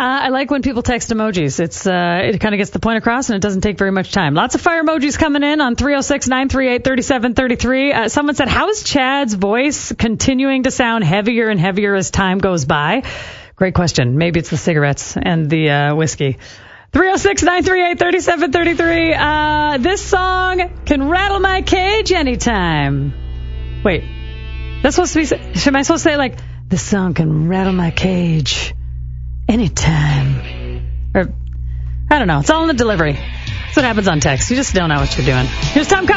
I like when people text emojis. It kind of gets the point across, and it doesn't take very much time. Lots of fire emojis coming in on 306-938-3733. Someone said, how is Chad's voice continuing to sound heavier and heavier as time goes by? Great question. Maybe it's the cigarettes and the whiskey. 306-938-3733. This song can rattle my cage anytime. Wait, that's supposed to be... Am I supposed to say, like, this song can rattle my cage anytime? Or, I don't know. It's all in the delivery. That's what happens on text. You just don't know what you're doing. Here's Tom